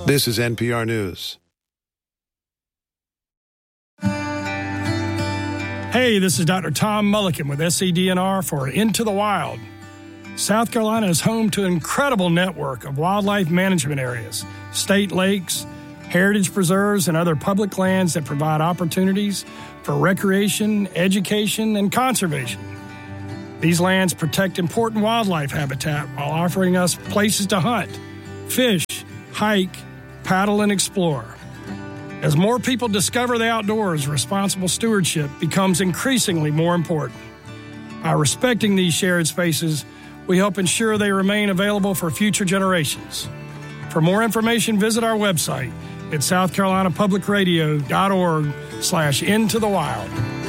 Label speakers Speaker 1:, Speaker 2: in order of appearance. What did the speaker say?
Speaker 1: This is NPR News.
Speaker 2: Hey, this is Dr. Tom Mulliken with SCDNR for Into the Wild. South Carolina is home to an incredible network of wildlife management areas, state lakes, heritage preserves, and other public lands that provide opportunities for recreation, education, and conservation. These lands protect important wildlife habitat while offering us places to hunt, fish, hike, paddle, and explore. As more people discover the outdoors, responsible stewardship becomes increasingly more important. By respecting these shared spaces, we help ensure they remain available for future generations. For more information, visit our website at southcarolinapublicradio.org/intothewild.